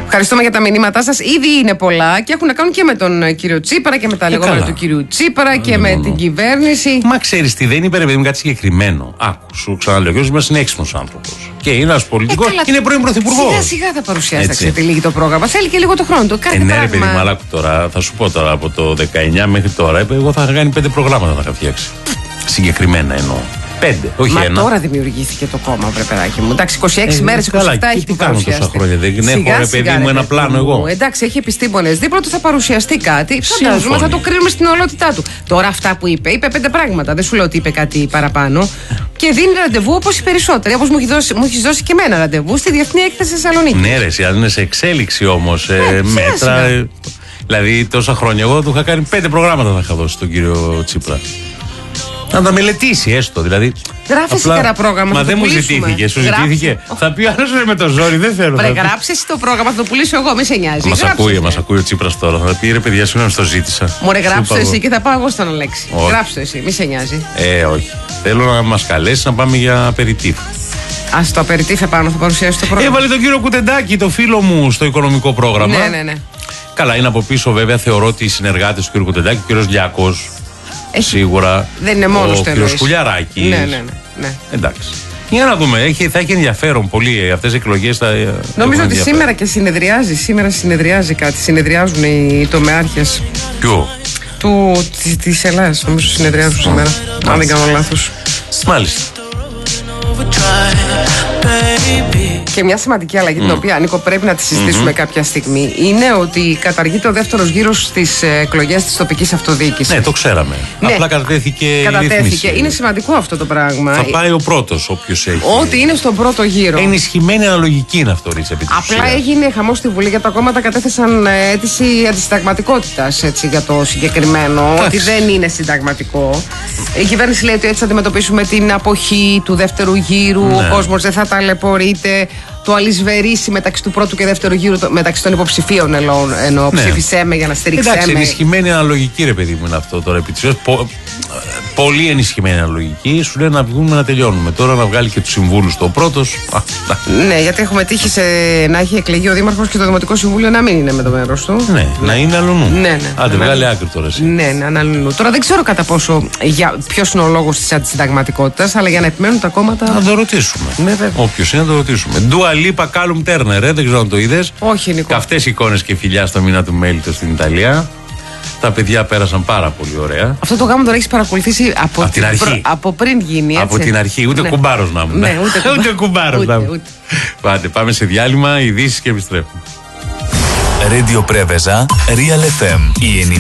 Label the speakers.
Speaker 1: Ευχαριστούμε για τα μηνύματά σας. Ήδη είναι πολλά και έχουν να κάνουν και με τον κύριο Τσίπρα και με τα λεγόμενα του κύριου Τσίπρα και με την κυβέρνηση.
Speaker 2: Μα ξέρεις τι, δεν είπε ρε παιδί μου κάτι συγκεκριμένο. Άκου, σου ξαναλέω, ο κ. Τσίπρας είναι έξυπνος άνθρωπος. Και είναι ένας πολιτικός, είναι πρώην πρωθυπουργός.
Speaker 1: Σιγά σιγά θα παρουσιάσει, θα ξετυλίγει το πρόγραμμα. Θέλει και λίγο το χρόνο του.
Speaker 2: Ναι, ρε παιδί μου, αλλά τώρα, θα σου πω τώρα από το 19 μέχρι τώρα, εγώ θα είχα κάνει 5 προγράμματα να είχα φτιάξει. Συγκεκριμένα εννοώ. 5, όχι
Speaker 1: μα
Speaker 2: ένα.
Speaker 1: Τώρα δημιουργήθηκε το κόμμα, βρε παιδάκι μου. Εντάξει, 26 μέρες, 27 έχει την
Speaker 2: παρουσιαστεί. Τόσα χρόνια δεν έχω, ρε παιδί μου, ένα πλάνο εγώ.
Speaker 1: Εντάξει, έχει επιστήμονες δίπλα του, θα παρουσιαστεί κάτι. Φαντάζομαι θα το κρίνουμε στην ολότητά του. Τώρα αυτά που είπε 5 πράγματα. Δεν σου λέω ότι είπε κάτι παραπάνω. Και δίνει ραντεβού όπως οι περισσότεροι. Όπως μου έχει δώσει και εμένα ραντεβού στη Διεθνή Έκθεση Θεσσαλονίκη.
Speaker 2: Ναι, ρε, αν είναι σε εξέλιξη όμως μέτρα. Δηλαδή τόσα χρόνια εγώ του είχα κάνει 5 προγράμματα να είχα δώσει στον κύριο Τσίπρα. Να τα μελετήσει έστω, δηλαδή.
Speaker 1: Γράφει εσύ ένα πρόγραμμα.
Speaker 2: Μα δεν μου ζητήθηκε, σου ζητήθηκε. Θα πει άλλο με το ζόρι, δεν θέλω.
Speaker 1: Βρε, γράψε εσύ το πρόγραμμα, θα το πουλήσω εγώ, μη σε νοιάζει.
Speaker 2: Μας ακούει ο Τσίπρας τώρα. Θα πει ρε παιδιά, συγγνώμη, το ζήτησα.
Speaker 1: Μωρέ, γράψε εσύ και θα πάω εγώ στον Αλέξη. Γράψε εσύ, μη σε νοιάζει.
Speaker 2: Όχι. Θέλω να μας καλέσει να πάμε για απεριτίφ.
Speaker 1: Α, το απεριτίφ επάνω θα παρουσιάσει το πρόγραμμα.
Speaker 2: Έβαλε τον κύριο Κουτεντάκη, το φίλο μου, στο οικονομικό πρόγραμμα.
Speaker 1: Ναι.
Speaker 2: Καλά, είναι από πίσω βέβαια, θεωρώ ότι οι συνεργάτες του κύριου Κουτεντάκη, ο κύριος Λιάκος. Σίγουρα.
Speaker 1: Δεν είναι μόνος του.
Speaker 2: Ο κ. Σκουλιαράκης.
Speaker 1: Ναι.
Speaker 2: Εντάξει. Για να δούμε. Θα έχει ενδιαφέρον πολύ αυτές οι εκλογές.
Speaker 1: Νομίζω ότι σήμερα και συνεδριάζει. Σήμερα συνεδριάζει κάτι. Συνεδριάζουν οι τομεάρχες.
Speaker 2: Ποιο?
Speaker 1: Της Ελλάδας. Νομίζω συνεδριάζουν σήμερα. Αν δεν κάνω λάθος.
Speaker 2: Μάλιστα.
Speaker 1: Και μια σημαντική αλλαγή, την οποία, Νίκο, πρέπει να τη συζητήσουμε κάποια στιγμή, είναι ότι καταργείται ο δεύτερος γύρος στις εκλογές της τοπικής αυτοδιοίκησης.
Speaker 2: Ναι, το ξέραμε.
Speaker 1: Ναι.
Speaker 2: Απλά κατατέθηκε η ρύθμιση.
Speaker 1: Είναι σημαντικό αυτό το πράγμα.
Speaker 2: Θα πάει ο πρώτος, όποιος έχει.
Speaker 1: Ό,τι είναι στον πρώτο γύρο.
Speaker 2: Ενισχυμένη αναλογική είναι αυτό, Ρίτσα.
Speaker 1: Απλά έγινε χαμός στη Βουλή, γιατί τα κόμματα κατέθεσαν αίτηση αντισυνταγματικότητας για το συγκεκριμένο. Ότι δεν είναι συνταγματικό. Η κυβέρνηση λέει ότι έτσι θα αντιμετωπίσουμε την αποχή του δεύτερου γύρου. Ναι. Ο κόσμος δεν θα ταλαιπωρείται. Το αλυσβερίσει μεταξύ του πρώτου και δεύτερου γύρου, μεταξύ των υποψηφίων εννοώ. Ναι. Ψήφισέ με για να στηρίξέ με.
Speaker 2: Εντάξει, ενισχυμένη αναλογική, ρε παιδί μου, είναι αυτό τώρα επί της ουσίας. Πολύ ενισχυμένη αναλογική. Σου λέει να βγούμε να τελειώνουμε. Τώρα να βγάλει και τους συμβούλους το πρώτος.
Speaker 1: Ναι, γιατί έχουμε τύχει να έχει εκλεγεί ο Δήμαρχος και το Δημοτικό Συμβούλιο να μην είναι με το μέρος του.
Speaker 2: Ναι, να είναι αλλονού.
Speaker 1: Ναι.
Speaker 2: Άντε, βγάλει άκρη τώρα εσύ.
Speaker 1: Ναι, αλλονού. Τώρα δεν ξέρω κατά πόσο ποιος είναι ο λόγος της αντισυνταγματικότητας, αλλά για να επιμένουν τα κόμματα.
Speaker 2: Να το ρωτήσουμε.
Speaker 1: Ναι,
Speaker 2: όποιος είναι να το ρωτήσουμε. Ντουα Λίπα Κάλουμ Τέρνερ, δεν ξέρω αν το είδες.
Speaker 1: Όχι, Νικό.
Speaker 2: Καυτές εικόνες και φιλιά στο μήνα του Μέλιτο στην Ιταλία. Τα παιδιά πέρασαν πάρα πολύ ωραία. Αυτό
Speaker 1: το γάμο τον έχεις παρακολουθήσει από
Speaker 2: την αρχή.
Speaker 1: Από πριν γίνει, έτσι.
Speaker 2: Από την αρχή, ούτε κουμπάρος να ήμουν.
Speaker 1: Ναι,
Speaker 2: ούτε κουμπάρος να ήμουν. Πάτε, πάμε σε διάλειμμα, ειδήσεις και επιστρέφουμε.
Speaker 3: Radio Preveza, Real FM.